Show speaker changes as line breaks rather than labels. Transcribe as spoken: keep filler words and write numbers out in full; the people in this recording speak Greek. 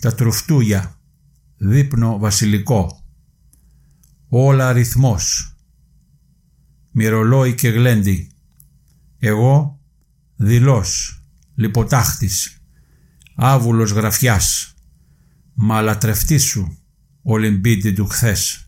τα τρουφτούλια, δείπνο βασιλικό, όλα αριθμός, μυρολόι και γλέντι, εγώ δειλός, λιποτάχτης, άβουλος γραφιάς, μα λατρευτή σου, Ολυμπίτη του χθες.